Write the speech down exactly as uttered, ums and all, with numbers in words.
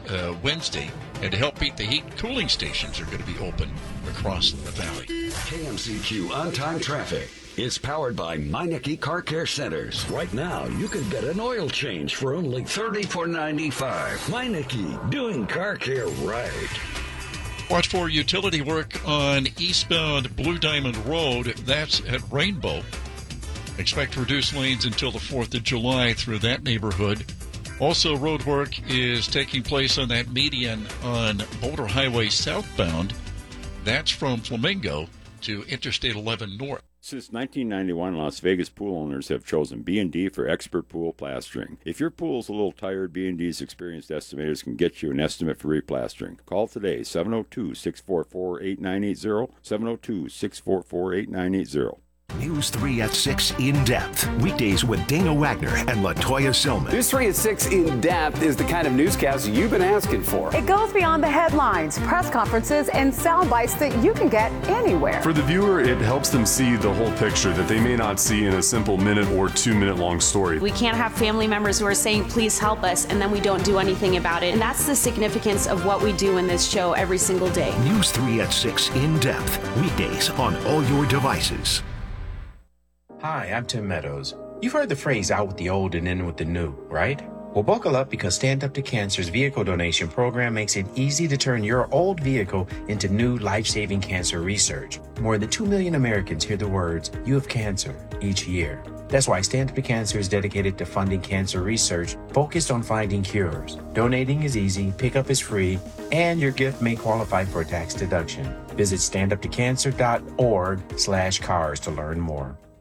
uh, Wednesday. And to help beat the heat, cooling stations are going to be open across the valley. K M C Q on-time traffic is powered by Meineke Car Care Centers. Right now, you can get an oil change for only thirty-four ninety-five. Meineke, doing car care right. Watch for utility work on eastbound Blue Diamond Road. That's at Rainbow. Expect reduced lanes until the fourth of July through that neighborhood. Also, road work is taking place on that median on Boulder Highway southbound. That's from Flamingo to Interstate eleven North. Since nineteen ninety-one, Las Vegas pool owners have chosen B and D for expert pool plastering. If your pool's a little tired, B and D's experienced estimators can get you an estimate for replastering. Call today, seven oh two, six four four, eight nine eight zero, seven oh two, six four four, eight nine eight zero. News three at six In Depth. Weekdays with Dana Wagner and LaToya Silman. News three at six In Depth is the kind of newscast you've been asking for. It goes beyond the headlines, press conferences, and sound bites that you can get anywhere. For the viewer, it helps them see the whole picture that they may not see in a simple minute or two minute long story. We can't have family members who are saying, please help us, and then we don't do anything about it. And that's the significance of what we do in this show every single day. News three at six In Depth. Weekdays on all your devices. Hi, I'm Tim Meadows. You've heard the phrase out with the old and in with the new, right? Well, buckle up because Stand Up to Cancer's vehicle donation program makes it easy to turn your old vehicle into new life-saving cancer research. More than two million Americans hear the words, "You have cancer," each year. That's why Stand Up to Cancer is dedicated to funding cancer research focused on finding cures. Donating is easy, pickup is free, and your gift may qualify for a tax deduction. Visit standuptocancer.org slash cars to learn more.